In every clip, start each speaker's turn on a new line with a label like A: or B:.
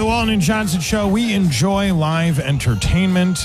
A: the Walton and Johnson Show. We enjoy live entertainment,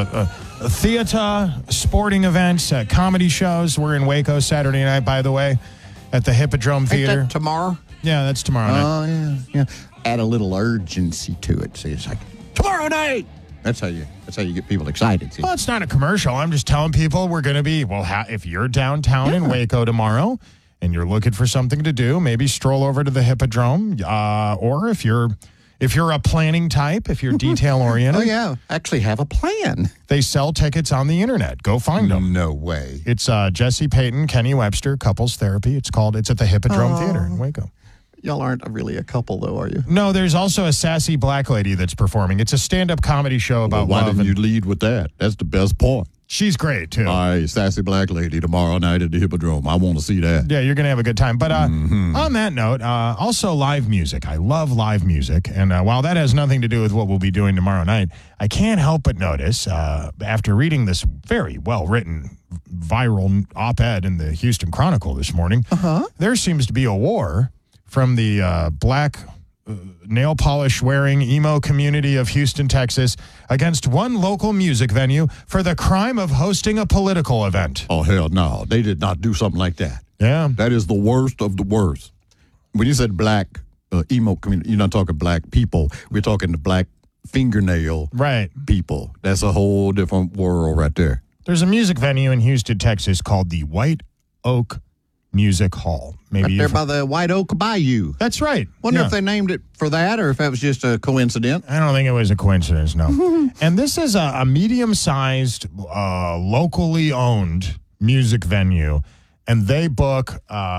A: theater, sporting events, comedy shows. We're in Waco Saturday night, by the way, at the Hippodrome Theater.
B: Ain't that tomorrow?
A: Yeah, that's tomorrow night.
B: Oh, yeah. Add a little urgency to it. See, it's like, tomorrow night! That's how you get people excited. See?
A: Well, it's not a commercial. I'm just telling people we're going to be, if you're downtown in Waco tomorrow and you're looking for something to do, maybe stroll over to the Hippodrome. Or if you're a planning type, if you're detail-oriented.
B: Oh, yeah. Actually have a plan.
A: They sell tickets on the internet. Go find them.
B: No way.
A: It's Jesse Payton, Kenny Webster, Couples Therapy. It's at the Hippodrome Theater in Waco.
B: Y'all aren't really a couple, though, are you?
A: No, there's also a sassy black lady that's performing. It's a stand-up comedy show about
B: why
A: love.
B: didn't you lead with that? That's the best part.
A: She's great, too.
B: All right, sassy black lady tomorrow night at the Hippodrome. I want to see that.
A: Yeah, you're going to have a good time. But on that note, also live music. I love live music. And while that has nothing to do with what we'll be doing tomorrow night, I can't help but notice, after reading this very well-written viral op-ed in the Houston Chronicle this morning, there seems to be a war from the black nail polish wearing emo community of Houston, Texas, against one local music venue for the crime of hosting a political event.
B: Oh, hell no. They did not do something like that.
A: Yeah.
B: That is the worst of the worst. When you said black emo community, you're not talking black people. We're talking the black fingernail people. That's a whole different world right there.
A: There's a music venue in Houston, Texas called the White Oak Music Hall. Maybe
B: right there by the White Oak Bayou.
A: That's right.
B: Wonder if they named it for that or if that was just a coincidence.
A: I don't think it was a coincidence, no. And this is a medium-sized, locally owned music venue, and they book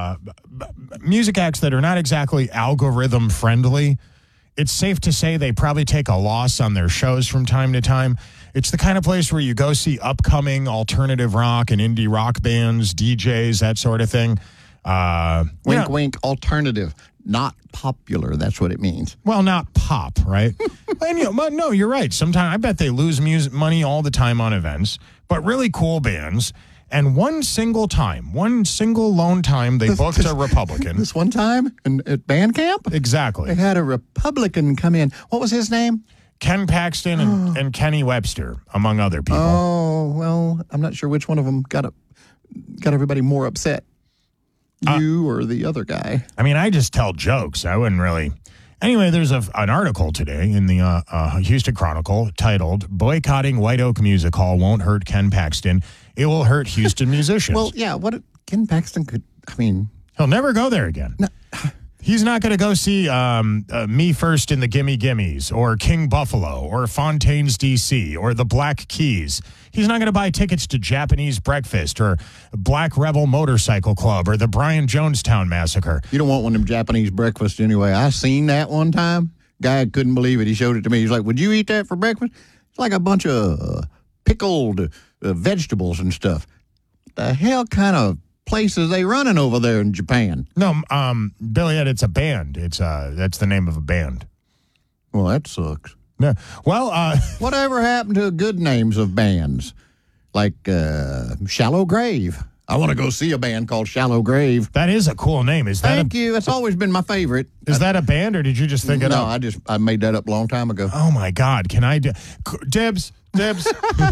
A: music acts that are not exactly algorithm-friendly. It's safe to say they probably take a loss on their shows from time to time. It's the kind of place where you go see upcoming alternative rock and indie rock bands, DJs, that sort of thing.
B: Wink, wink, alternative. Not popular, that's what it means.
A: Well, not pop, right? And no, you're right. Sometimes I bet they lose money all the time on events, but really cool bands. And one single lone time, they booked a Republican.
B: This one time at band camp?
A: Exactly.
B: They had a Republican come in. What was his name?
A: Ken Paxton and Kenny Webster, among other people.
B: Oh, well, I'm not sure which one of them got everybody more upset. You or the other guy.
A: I mean, I just tell jokes. I wouldn't really. Anyway, there's an article today in the Houston Chronicle titled, "Boycotting White Oak Music Hall Won't Hurt Ken Paxton. It Will Hurt Houston Musicians."
B: Well, yeah, Ken Paxton could,
A: he'll never go there again. No. He's not going to go see Me First in the Gimme Gimmes or King Buffalo or Fontaine's D.C. or the Black Keys. He's not going to buy tickets to Japanese Breakfast or Black Rebel Motorcycle Club or the Brian Jonestown Massacre.
B: You don't want one of them Japanese breakfasts anyway. I seen that one time. Guy couldn't believe it. He showed it to me. He's like, "Would you eat that for breakfast?" It's like a bunch of pickled vegetables and stuff. What the hell kind of places they running over there in Japan?
A: No, Billy, it's a band. That's the name of a band.
B: Well, that sucks.
A: No, well,
B: whatever happened to good names of bands like Shallow Grave? I want to go see a band called Shallow Grave.
A: That is a cool name.
B: Thank you. It's always been my favorite.
A: Is that a band, or did you just think it up?
B: No, I made that up a long time ago.
A: Oh my God! Can I dibs?